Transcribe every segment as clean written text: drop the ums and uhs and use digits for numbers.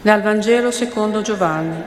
Dal Vangelo secondo Giovanni.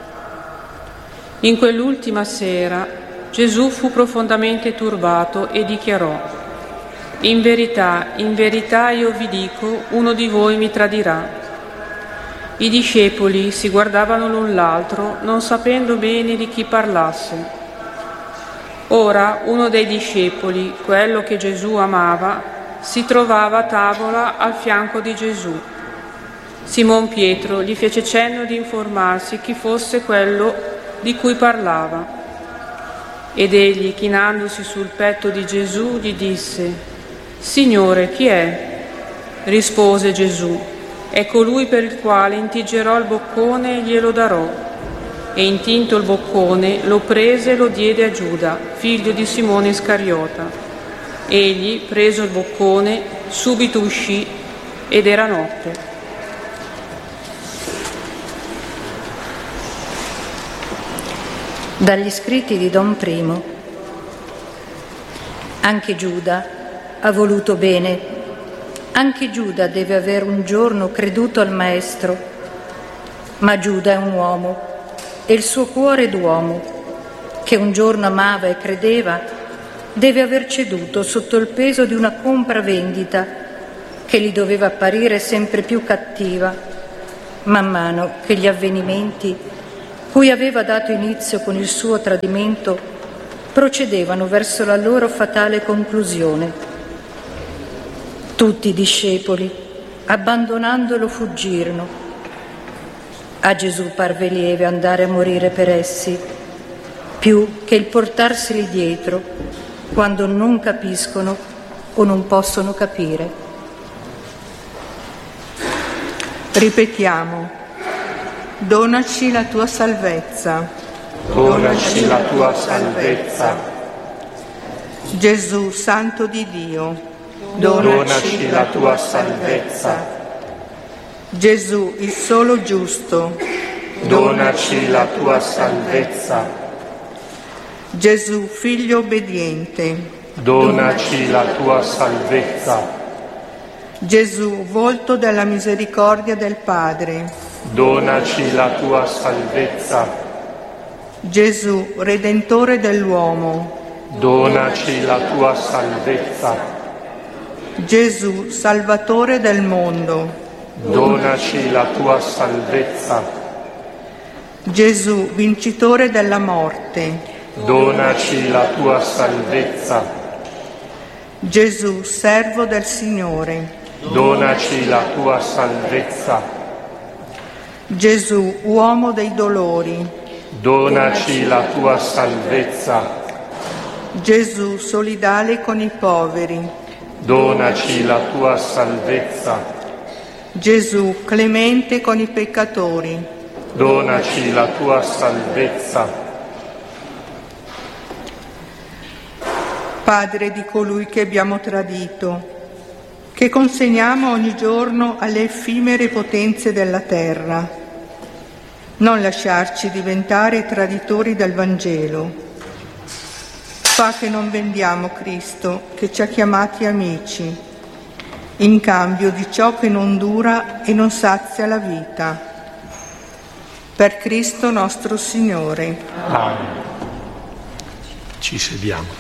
In quell'ultima sera Gesù fu profondamente turbato e dichiarò: in verità io vi dico, uno di voi mi tradirà. I discepoli si guardavano l'un l'altro, non sapendo bene di chi parlasse. Ora uno dei discepoli, quello che Gesù amava, si trovava a tavola al fianco di Gesù. Simon Pietro gli fece cenno di informarsi chi fosse quello di cui parlava. Ed egli, chinandosi sul petto di Gesù, gli disse: Signore, chi è? Rispose Gesù: è colui per il quale intingerò il boccone e glielo darò. E intinto il boccone, lo prese e lo diede a Giuda, figlio di Simone Iscariota. Egli, preso il boccone, subito uscì ed era notte. Dagli scritti di Don Primo. Anche Giuda ha voluto bene. Anche Giuda deve aver un giorno creduto al Maestro. Ma Giuda è un uomo e il suo cuore d'uomo, che un giorno amava e credeva, deve aver ceduto sotto il peso di una compravendita che gli doveva apparire sempre più cattiva, man mano che gli avvenimenti cui aveva dato inizio con il suo tradimento procedevano verso la loro fatale conclusione. Tutti i discepoli, abbandonandolo, fuggirono. A Gesù parve lieve andare a morire per essi, più che il portarseli dietro quando non capiscono o non possono capire. Ripetiamo: donaci la tua salvezza. Donaci la tua salvezza. Gesù, Santo di Dio, donaci la tua salvezza. Gesù, il solo giusto, donaci la tua salvezza. Gesù, Figlio obbediente, donaci la tua salvezza. Gesù, volto della misericordia del Padre, donaci la tua salvezza. Gesù, Redentore dell'uomo, donaci la tua salvezza. Gesù, Salvatore del mondo, donaci la tua salvezza. Gesù, Vincitore della morte, donaci la tua salvezza. Gesù, Servo del Signore, donaci la tua salvezza. Gesù, Uomo dei dolori, donaci la tua salvezza. Gesù, solidale con i poveri, donaci la tua salvezza. Gesù, clemente con i peccatori, donaci la tua salvezza. Padre di colui che abbiamo tradito, che consegniamo ogni giorno alle effimere potenze della terra, non lasciarci diventare traditori del Vangelo. Fa che non vendiamo Cristo, che ci ha chiamati amici, in cambio di ciò che non dura e non sazia la vita. Per Cristo nostro Signore. Amen. Ci sediamo.